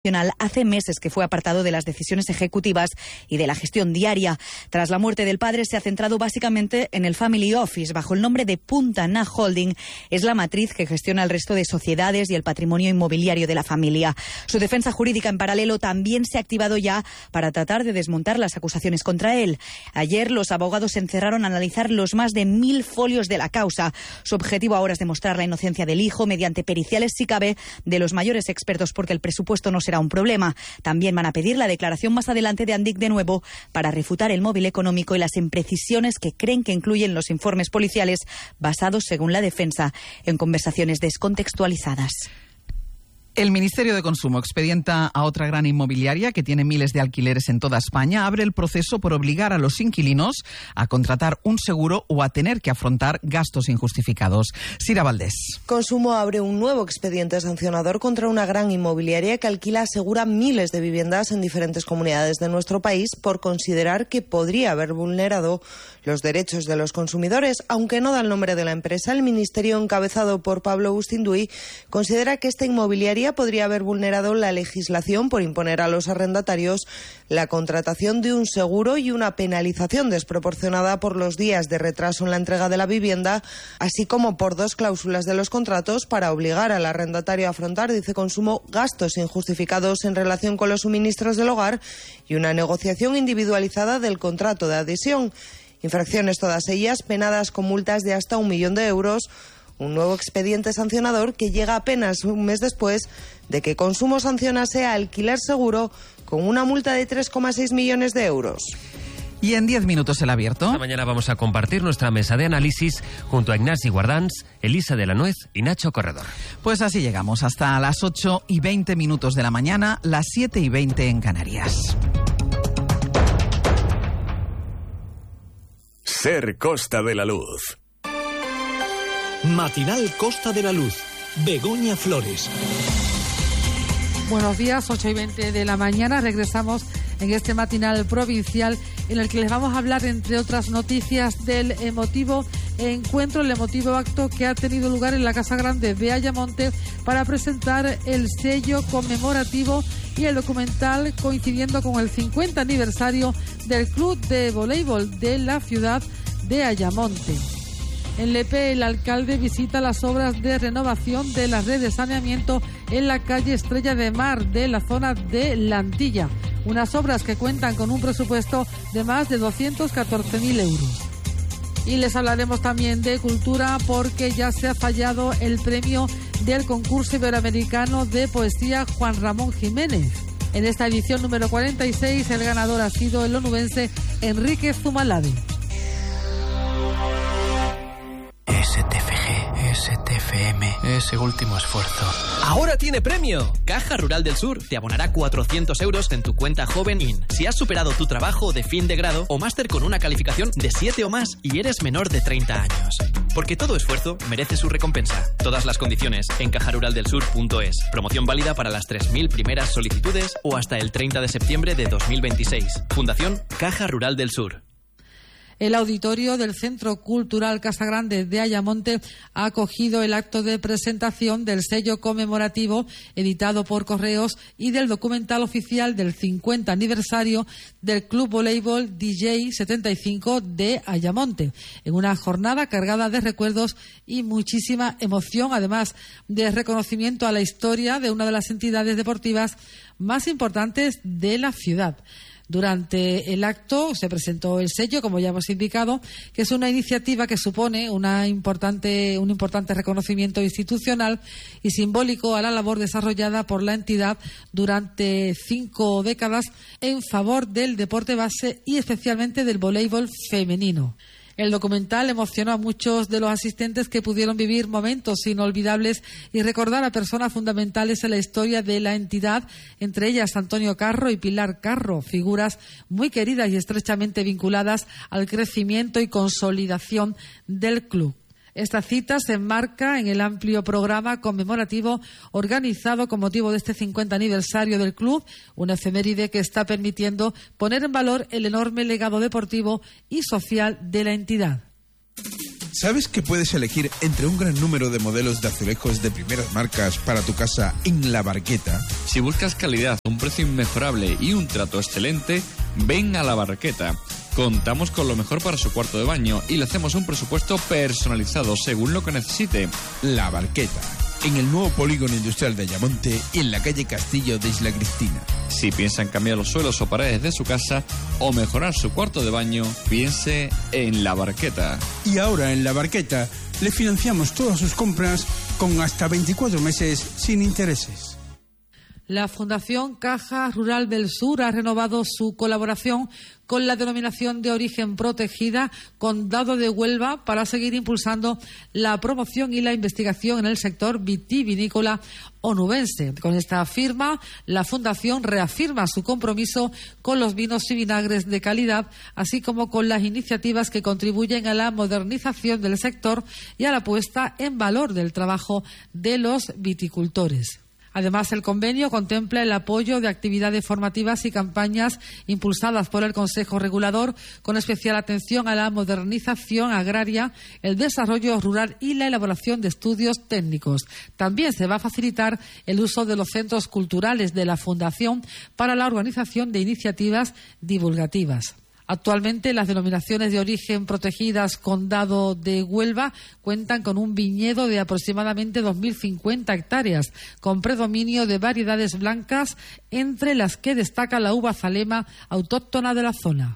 Hace meses que fue apartado de las decisiones ejecutivas y de la gestión diaria. Tras la muerte del padre, se ha centrado básicamente en el Family Office, bajo el nombre de Punta Na Holding. Es la matriz que gestiona el resto de sociedades y el patrimonio inmobiliario de la familia. Su defensa jurídica, en paralelo, también se ha activado ya para tratar de desmontar las acusaciones contra él. Ayer, los abogados se encerraron a analizar los más de 1000 folios de la causa. Su objetivo ahora es demostrar la inocencia del hijo mediante periciales, si cabe, de los mayores expertos, porque el presupuesto no será un problema. También van a pedir la declaración más adelante de Andic de nuevo para refutar el móvil económico y las imprecisiones que creen que incluyen los informes policiales basados, según la defensa, en conversaciones descontextualizadas. El Ministerio de Consumo expedienta a otra gran inmobiliaria que tiene miles de alquileres en toda España. Abre el proceso por obligar a los inquilinos a contratar un seguro o a tener que afrontar gastos injustificados. Sira Valdés. Consumo abre un nuevo expediente sancionador contra una gran inmobiliaria que asegura miles de viviendas en diferentes comunidades de nuestro país por considerar que podría haber vulnerado los derechos de los consumidores. Aunque no da el nombre de la empresa, el Ministerio, encabezado por Pablo Bustinduy, considera que esta inmobiliaria podría haber vulnerado la legislación por imponer a los arrendatarios la contratación de un seguro y una penalización desproporcionada por los días de retraso en la entrega de la vivienda, así como por 2 cláusulas de los contratos para obligar al arrendatario a afrontar, dice Consumo, gastos injustificados en relación con los suministros del hogar y una negociación individualizada del contrato de adhesión. Infracciones todas ellas penadas con multas de hasta 1 millón de euros. Un nuevo expediente sancionador que llega apenas un mes después de que Consumo sancionase a Alquiler Seguro con una multa de 3,6 millones de euros. Y en 10 minutos el abierto. Esta mañana vamos a compartir nuestra mesa de análisis junto a Ignasi Guardans, Elisa de la Nuez y Nacho Corredor. Pues así llegamos hasta las 8:20 de la mañana, las 7:20 en Canarias. Ser Costa de la Luz. Matinal Costa de la Luz. Begoña Flores. Buenos días, 8:20 de la mañana. Regresamos en este matinal provincial en el que les vamos a hablar, entre otras noticias, del emotivo encuentro, el emotivo acto que ha tenido lugar en la Casa Grande de Ayamonte para presentar el sello conmemorativo y el documental coincidiendo con el 50 aniversario del Club de Voleibol de la ciudad de Ayamonte. En Lepe, el alcalde visita las obras de renovación de la red de saneamiento en la calle Estrella de Mar de la zona de La Antilla. Unas obras que cuentan con un presupuesto de más de 214.000 euros. Y les hablaremos también de cultura porque ya se ha fallado el premio del concurso iberoamericano de poesía Juan Ramón Jiménez. En esta edición número 46, el ganador ha sido el onubense Enrique Zumalade. STFM, ese último esfuerzo. ¡Ahora tiene premio! Caja Rural del Sur te abonará 400 euros en tu cuenta Joven In. Si has superado tu trabajo de fin de grado o máster con una calificación de 7 o más y eres menor de 30 años. Porque todo esfuerzo merece su recompensa. Todas las condiciones en cajaruraldelsur.es. Promoción válida para las 3.000 primeras solicitudes o hasta el 30 de septiembre de 2026. Fundación Caja Rural del Sur. El auditorio del Centro Cultural Casa Grande de Ayamonte ha acogido el acto de presentación del sello conmemorativo editado por Correos y del documental oficial del 50 aniversario del Club Voleibol DJ 75 de Ayamonte, en una jornada cargada de recuerdos y muchísima emoción, además de reconocimiento a la historia de una de las entidades deportivas más importantes de la ciudad. Durante el acto se presentó el sello, como ya hemos indicado, que es una iniciativa que supone un importante reconocimiento institucional y simbólico a la labor desarrollada por la entidad durante 5 décadas en favor del deporte base y especialmente del voleibol femenino. El documental emocionó a muchos de los asistentes que pudieron vivir momentos inolvidables y recordar a personas fundamentales en la historia de la entidad, entre ellas Antonio Carro y Pilar Carro, figuras muy queridas y estrechamente vinculadas al crecimiento y consolidación del club. Esta cita se enmarca en el amplio programa conmemorativo organizado con motivo de este 50 aniversario del club, una efeméride que está permitiendo poner en valor el enorme legado deportivo y social de la entidad. ¿Sabes que puedes elegir entre un gran número de modelos de azulejos de primeras marcas para tu casa en La Barqueta? Si buscas calidad, un precio inmejorable y un trato excelente, ven a La Barqueta. Contamos con lo mejor para su cuarto de baño y le hacemos un presupuesto personalizado según lo que necesite. La Barqueta, en el nuevo polígono industrial de Ayamonte y en la calle Castillo de Isla Cristina. Si piensan cambiar los suelos o paredes de su casa o mejorar su cuarto de baño, piense en La Barqueta. Y ahora en La Barqueta le financiamos todas sus compras con hasta 24 meses sin intereses. La Fundación Caja Rural del Sur ha renovado su colaboración con la denominación de origen protegida Condado de Huelva para seguir impulsando la promoción y la investigación en el sector vitivinícola onubense. Con esta firma, la Fundación reafirma su compromiso con los vinos y vinagres de calidad, así como con las iniciativas que contribuyen a la modernización del sector y a la puesta en valor del trabajo de los viticultores. Además, el convenio contempla el apoyo de actividades formativas y campañas impulsadas por el Consejo Regulador, con especial atención a la modernización agraria, el desarrollo rural y la elaboración de estudios técnicos. También se va a facilitar el uso de los centros culturales de la Fundación para la organización de iniciativas divulgativas. Actualmente, las denominaciones de origen protegidas Condado de Huelva cuentan con un viñedo de aproximadamente 2.050 hectáreas, con predominio de variedades blancas, entre las que destaca la uva zalema autóctona de la zona.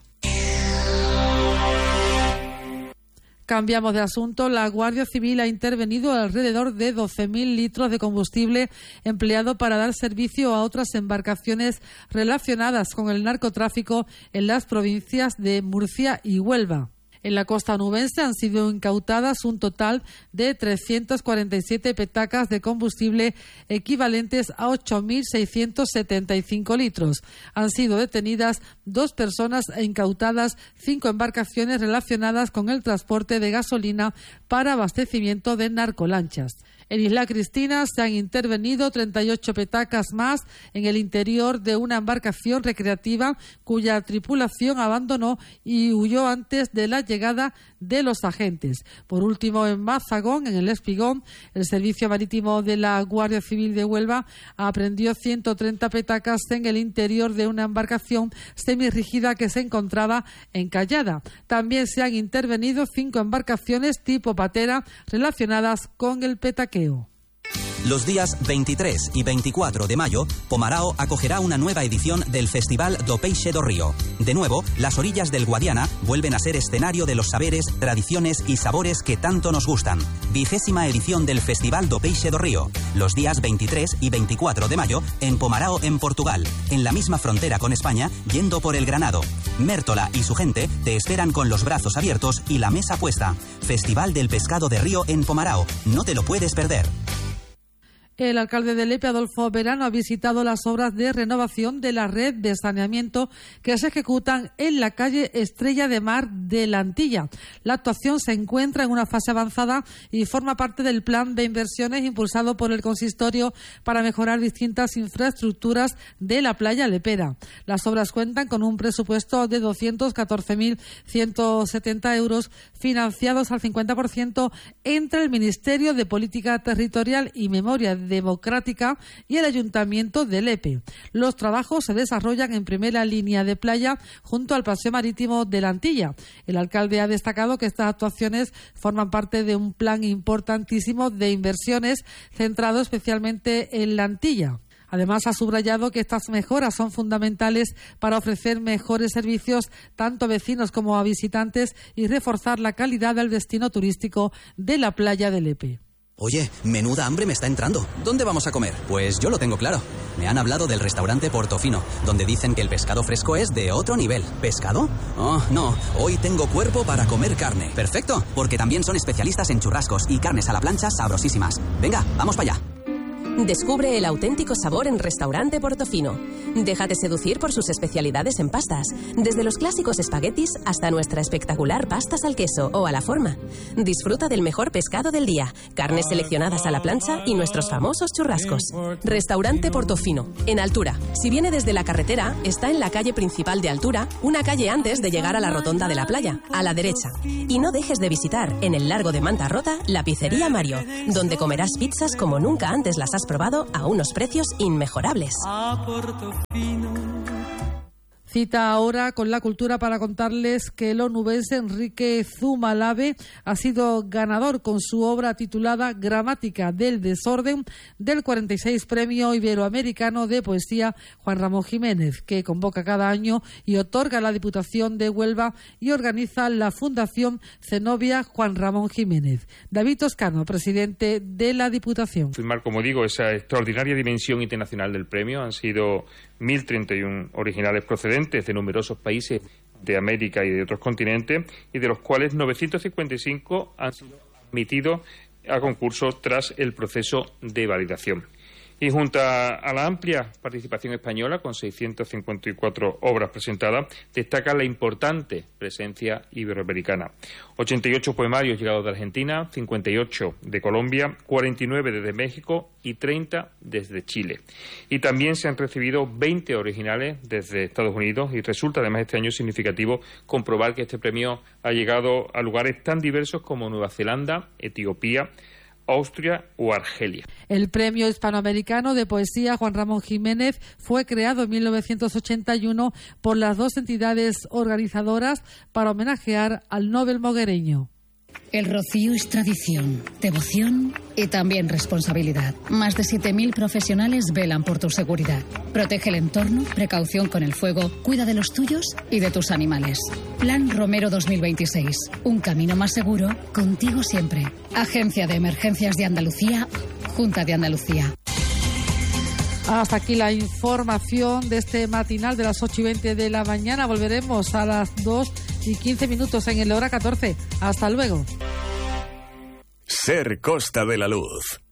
Cambiamos de asunto. La Guardia Civil ha intervenido alrededor de 12.000 litros de combustible empleado para dar servicio a otras embarcaciones relacionadas con el narcotráfico en las provincias de Murcia y Huelva. En la costa onubense han sido incautadas un total de 347 petacas de combustible equivalentes a 8.675 litros. Han sido detenidas 2 personas e incautadas 5 embarcaciones relacionadas con el transporte de gasolina para abastecimiento de narcolanchas. En Isla Cristina se han intervenido 38 petacas más en el interior de una embarcación recreativa cuya tripulación abandonó y huyó antes de la llegada de los agentes. Por último, en Mazagón, en el Espigón, el Servicio Marítimo de la Guardia Civil de Huelva aprehendió 130 petacas en el interior de una embarcación semirrígida que se encontraba encallada. También se han intervenido 5 embarcaciones tipo patera relacionadas con el petaqueo. Los días 23 y 24 de mayo, Pomarao acogerá una nueva edición del Festival do Peixe do Río. De nuevo, las orillas del Guadiana vuelven a ser escenario de los saberes, tradiciones y sabores que tanto nos gustan. 20ª edición del Festival do Peixe do Río. Los días 23 y 24 de mayo, en Pomarao, en Portugal, en la misma frontera con España, yendo por el Granado. Mértola y su gente te esperan con los brazos abiertos y la mesa puesta. Festival del Pescado de Río en Pomarao. No te lo puedes perder. El alcalde de Lepe, Adolfo Verano, ha visitado las obras de renovación de la red de saneamiento que se ejecutan en la calle Estrella de Mar de la Antilla. La actuación se encuentra en una fase avanzada y forma parte del plan de inversiones impulsado por el consistorio para mejorar distintas infraestructuras de la playa lepera. Las obras cuentan con un presupuesto de 214.170 euros, financiados al 50% entre el Ministerio de Política Territorial y Memoria Democrática y el Ayuntamiento de Lepe. Los trabajos se desarrollan en primera línea de playa junto al paseo marítimo de la Antilla. El alcalde ha destacado que estas actuaciones forman parte de un plan importantísimo de inversiones centrado especialmente en la Antilla. Además, ha subrayado que estas mejoras son fundamentales para ofrecer mejores servicios tanto a vecinos como a visitantes y reforzar la calidad del destino turístico de la playa de Lepe. Oye, menuda hambre me está entrando. ¿Dónde vamos a comer? Pues yo lo tengo claro. Me han hablado del restaurante Portofino, donde dicen que el pescado fresco es de otro nivel. ¿Pescado? Oh, no. Hoy tengo cuerpo para comer carne. Perfecto, porque también son especialistas en churrascos y carnes a la plancha sabrosísimas. Venga, vamos para allá. Descubre el auténtico sabor en Restaurante Portofino. Déjate seducir por sus especialidades en pastas, desde los clásicos espaguetis hasta nuestra espectacular pastas al queso o a la forma. Disfruta del mejor pescado del día, carnes seleccionadas a la plancha y nuestros famosos churrascos. Restaurante Portofino, en Altura. Si viene desde la carretera, está en la calle principal de Altura, una calle antes de llegar a la rotonda de la playa, a la derecha. Y no dejes de visitar, en el Largo de Manta Rota, la Pizzería Mario, donde comerás pizzas como nunca antes las has probado a unos precios inmejorables. Cita ahora con la cultura para contarles que el onubense Enrique Zumalave ha sido ganador con su obra titulada Gramática del Desorden del 46 Premio Iberoamericano de Poesía Juan Ramón Jiménez, que convoca cada año y otorga la Diputación de Huelva y organiza la Fundación Zenobia Juan Ramón Jiménez. David Toscano, presidente de la Diputación. Firmar, como digo, esa extraordinaria dimensión internacional del premio. Han sido 1.031 originales procedentes de numerosos países de América y de otros continentes, y de los cuales 955 han sido admitidos a concurso tras el proceso de validación. Y junto a la amplia participación española, con 654 obras presentadas, destaca la importante presencia iberoamericana. 88 poemarios llegados de Argentina, 58 de Colombia, 49 desde México y 30 desde Chile. Y también se han recibido 20 originales desde Estados Unidos, y resulta además este año significativo comprobar que este premio ha llegado a lugares tan diversos como Nueva Zelanda, Etiopía, Austria o Argelia. El Premio Hispanoamericano de Poesía Juan Ramón Jiménez fue creado en 1981 por las dos entidades organizadoras para homenajear al Nobel moguereño. El rocío es tradición, devoción y también responsabilidad. Más de 7.000 profesionales velan por tu seguridad. Protege el entorno, precaución con el fuego, cuida de los tuyos y de tus animales. Plan Romero 2026. Un camino más seguro, contigo siempre. Agencia de Emergencias de Andalucía, Junta de Andalucía. Hasta aquí la información de este matinal de las 8:20 de la mañana. Volveremos a las 2:15 en el hora 14. Hasta luego. Ser Costa de la Luz.